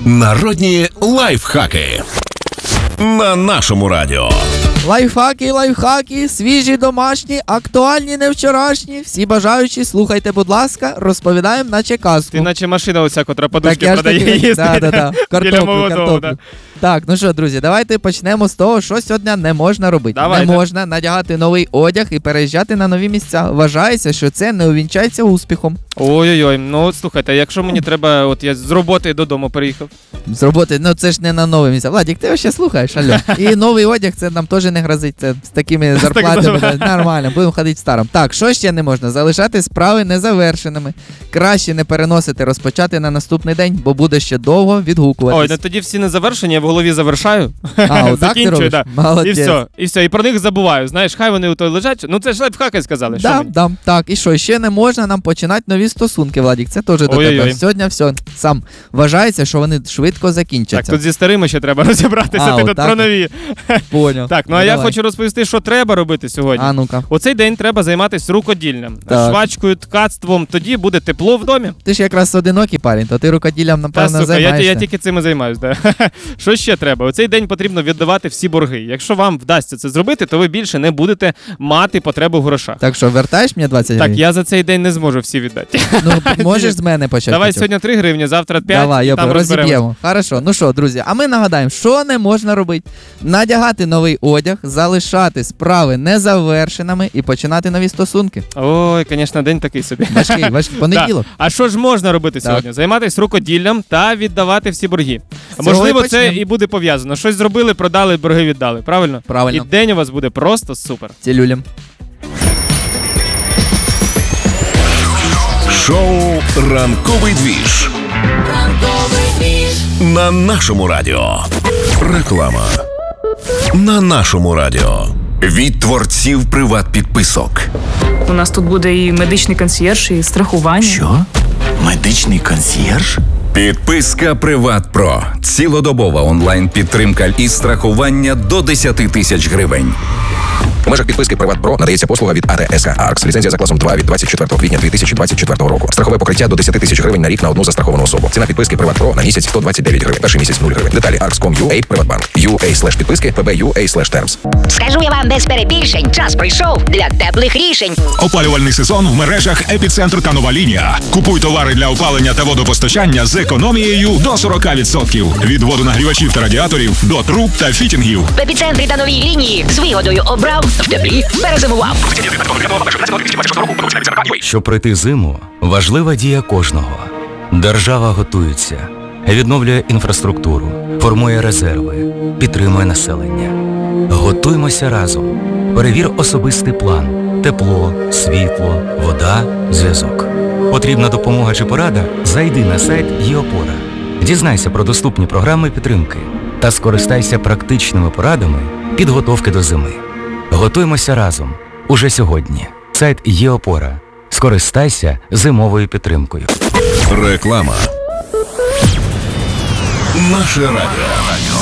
Народні лайфхаки на нашому радіо. Лайфхаки, свіжі, домашні, актуальні, не вчорашні. Всі бажаючі, слухайте, будь ласка, розповідаємо наче казку. Ти наче машина оця, котра подушки Так, продає їсти. Да. Картоплю. Так, ну що, друзі, давайте почнемо з того, що сьогодні не можна робити. Давайте. Не можна надягати новий одяг і переїжджати на нові місця. Вважається, що це не увінчається успіхом. Ой-ой-ой, ну от слухайте, якщо мені треба, от я з роботи додому переїхав. З роботи, ну це ж не на нове місце. Владик, ти ще слухаєш, алло. І новий одяг, це нам теж не грозить. Це з такими зарплатами. Нормально, будемо ходити в старому. Так, що ще не можна? Залишати справи незавершеними. Краще не переносити, розпочати на наступний день, бо буде ще довго відгукуватись. Ой, ну тоді всі не завершені, я в голові завершаю. Отак ти закінчую, робиш? да. Молодець. І все, і про них забуваю. Знаєш, хай вони у той лежать. Ну це ж лайфхаки сказали. Що мені? Так, і що, ще не можна нам починати нові стосунки, Владик, це теж до тебе. Сьогодні все, сам вважається, що вони швидко закінчаться. Так, тут зі старими ще треба розібратися, ти тут про нові. Поняв. Так, ну а я хочу розповісти, що треба робити сьогодні. А ну-ка. У цей день треба займатися рукоділлям, швачкою, ткацтвом, тоді буде тепло в домі. Ти ж якраз одинокий парень, то ти рукоділлям, напевно, займаєшся. Я тільки цим і займаюся, да. Що ще треба? У цей день потрібно віддавати всі борги. Якщо вам вдасться це зробити, то ви більше не будете мати потребу в грошах. Так що, вертаєш мені 20 гривень? Так, я за цей день не зможу всі віддати. Ну, можеш з мене почати. Давай сьогодні 3 гривні, завтра 5, Давай, там розіб'ємо. Хорошо, ну що, друзі, а ми нагадаємо, що не можна робити. Надягати новий одяг, залишати справи незавершеними і починати нові стосунки. Ой, звісно, день такий собі. Важкий, понеділок. Да. А що ж можна робити сьогодні? Займатися рукоділлям та віддавати всі борги. Можливо, це і буде пов'язано. Щось зробили, продали, борги віддали. Правильно? Правильно. І день у вас буде просто супер. Цілюлям. Шоу «Ранковий двіж» на нашому радіо. Реклама на нашому радіо. Від творців приват-підписок. У нас тут буде і медичний консьєрж, і страхування. Що? Медичний консьєрж? Підписка «Приват Про». Цілодобова онлайн-підтримка і страхування до 10 тисяч гривень. У межах підписки «Приват Про» надається послуга від АТСК «Аркс». Ліцензія за класом 2 від 24 квітня 2024 року. Страхове покриття до 10 тисяч гривень на рік на одну застраховану особу. Ціна підписки «Приват Про» на місяць 129 гривень. Перший місяць 0 гривень. Деталі arks.com.ua, Приватбанк. UA/підписки, PB.UA/terms. Скажу я вам без перебільшень, час прийшов для теплих рішень. Опалювальний сезон в мережах «Епіцентр» та «Нова лінія». Купуй товари для опалення та водопостачання з економією до 40%. Від водонагрівачів та радіаторів до труб та фітінгів. В «Епіцентрі» та «Новій лінії з вигодою обрав, в теплі перезимував. Щоб пройти зиму, важлива дія кожного. Держава готується, відновлює інфраструктуру, формує резерви, підтримує населення. Готуймося разом. Перевір особистий план. Тепло, світло, вода, зв'язок. Потрібна допомога чи порада? Зайди на сайт ЄОПОРА. Дізнайся про доступні програми підтримки та скористайся практичними порадами підготовки до зими. Готуймося разом. Уже сьогодні. Сайт ЄОПОРА. Скористайся зимовою підтримкою. Реклама. Наше радіо.